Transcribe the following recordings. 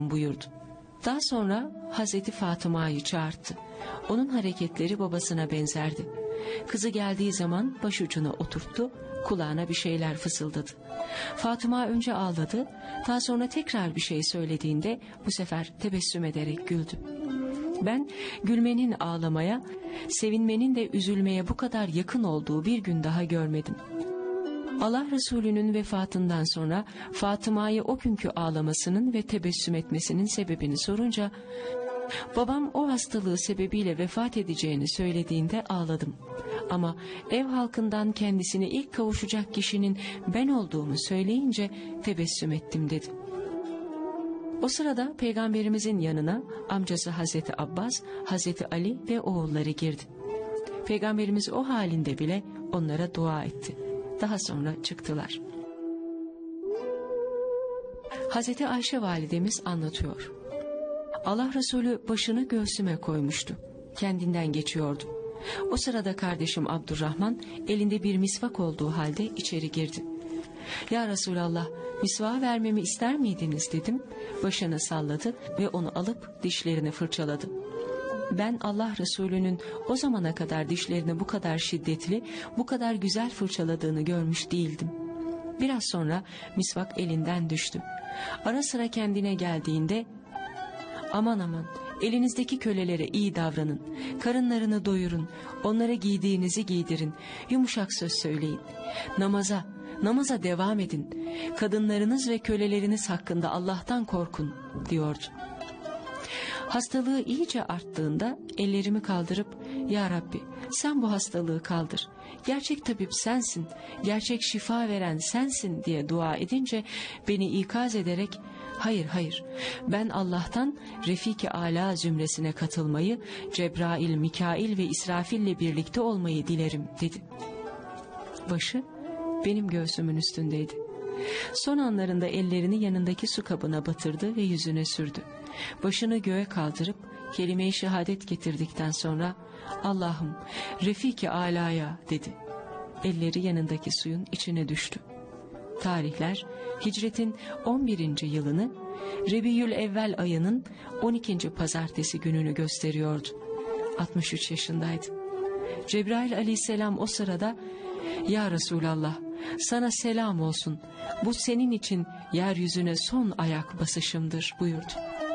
buyurdu. Daha sonra Hazreti Fatıma'yı çağırdı. Onun hareketleri babasına benzerdi. Kızı geldiği zaman başucuna oturttu, kulağına bir şeyler fısıldadı. Fatıma önce ağladı, daha sonra tekrar bir şey söylediğinde bu sefer tebessüm ederek güldü. Ben gülmenin ağlamaya, sevinmenin de üzülmeye bu kadar yakın olduğu bir gün daha görmedim. Allah Resulü'nün vefatından sonra Fatıma'yı o günkü ağlamasının ve tebessüm etmesinin sebebini sorunca, babam o hastalığı sebebiyle vefat edeceğini söylediğinde ağladım. Ama ev halkından kendisine ilk kavuşacak kişinin ben olduğumu söyleyince tebessüm ettim dedi. O sırada Peygamberimizin yanına amcası Hazreti Abbas, Hazreti Ali ve oğulları girdi. Peygamberimiz o halinde bile onlara dua etti. Daha sonra çıktılar. Hazreti Ayşe validemiz anlatıyor. Allah Resulü başını göğsüme koymuştu. Kendinden geçiyordu. O sırada kardeşim Abdurrahman elinde bir misvak olduğu halde içeri girdi. Ya Resulallah, misvağı vermemi ister miydiniz dedim. Başını salladı ve onu alıp dişlerini fırçaladı. Ben Allah Resulü'nün o zamana kadar dişlerini bu kadar şiddetli, bu kadar güzel fırçaladığını görmüş değildim. Biraz sonra misvak elinden düştü. Ara sıra kendine geldiğinde, aman aman, elinizdeki kölelere iyi davranın, karınlarını doyurun, onlara giydiğinizi giydirin, yumuşak söz söyleyin, namaza devam edin, kadınlarınız ve köleleriniz hakkında Allah'tan korkun diyordu. Hastalığı iyice arttığında ellerimi kaldırıp, ya Rabbi sen bu hastalığı kaldır, gerçek tabip sensin, gerçek şifa veren sensin diye dua edince beni ikaz ederek, hayır, ben Allah'tan Refik-i Âlâ zümresine katılmayı, Cebrail, Mikail ve İsrafil'le birlikte olmayı dilerim dedi. Başı benim göğsümün üstündeydi. Son anlarında ellerini yanındaki su kabına batırdı ve yüzüne sürdü. Başını göğe kaldırıp kelime-i şehadet getirdikten sonra Allah'ım Refik-i Âlâ'ya dedi. Elleri yanındaki suyun içine düştü. Tarihler hicretin 11. yılını Rebiyülevvel ayının 12. pazartesi gününü gösteriyordu. 63 yaşındaydı. Cebrail aleyhisselam o sırada ya Resulallah sana selam olsun, bu senin için yeryüzüne son ayak basışımdır buyurdu.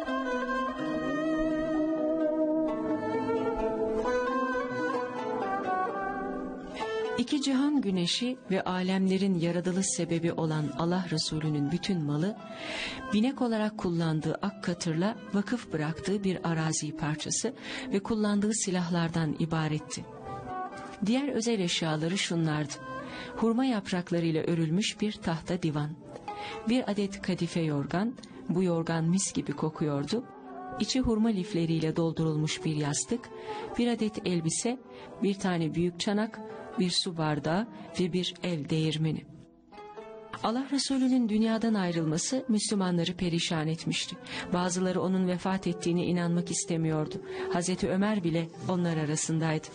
İki cihan güneşi ve alemlerin yaratılış sebebi olan Allah Resulü'nün bütün malı, binek olarak kullandığı ak katırla vakıf bıraktığı bir arazi parçası ve kullandığı silahlardan ibaretti. Diğer özel eşyaları şunlardı: hurma yapraklarıyla örülmüş bir tahta divan, bir adet kadife yorgan, bu yorgan mis gibi kokuyordu, içi hurma lifleriyle doldurulmuş bir yastık, bir adet elbise, bir tane büyük çanak, bir su bardağı ve bir el değirmeni. Allah Resulü'nün dünyadan ayrılması Müslümanları perişan etmişti. Bazıları onun vefat ettiğine inanmak istemiyordu. Hazreti Ömer bile onlar arasındaydı.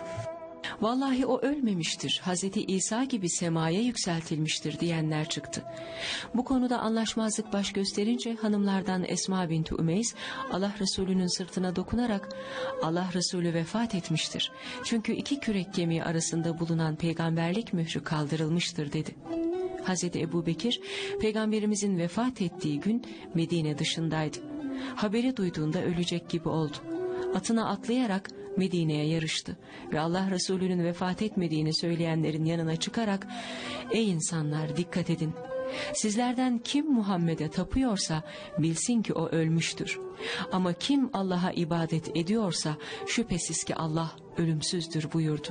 Vallahi o ölmemiştir, Hazreti İsa gibi semaya yükseltilmiştir diyenler çıktı. Bu konuda anlaşmazlık baş gösterince hanımlardan Esma binti Ümeys Allah Resulü'nün sırtına dokunarak Allah Resulü vefat etmiştir. Çünkü iki kürek kemiği arasında bulunan peygamberlik mührü kaldırılmıştır dedi. Hazreti Ebubekir Peygamberimizin vefat ettiği gün Medine dışındaydı. Haberi duyduğunda ölecek gibi oldu. Atına atlayarak Medine'ye yarıştı ve Allah Resulü'nün vefat etmediğini söyleyenlerin yanına çıkarak ey insanlar dikkat edin, sizlerden kim Muhammed'e tapıyorsa bilsin ki o ölmüştür, ama kim Allah'a ibadet ediyorsa şüphesiz ki Allah ölümsüzdür buyurdu.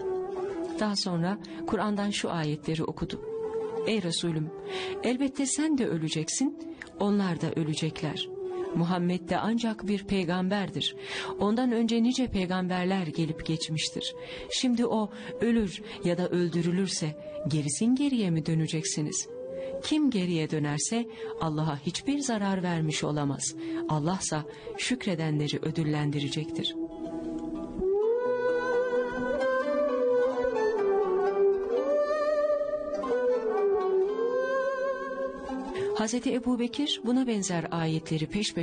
Daha sonra Kur'an'dan şu ayetleri okudu: ey Resulüm, elbette sen de öleceksin, onlar da ölecekler. Muhammed de ancak bir peygamberdir. Ondan önce nice peygamberler gelip geçmiştir. Şimdi o ölür ya da öldürülürse gerisin geriye mi döneceksiniz? Kim geriye dönerse Allah'a hiçbir zarar vermiş olamaz. Allah'sa şükredenleri ödüllendirecektir. Hazreti Ebubekir buna benzer ayetleri peş peşe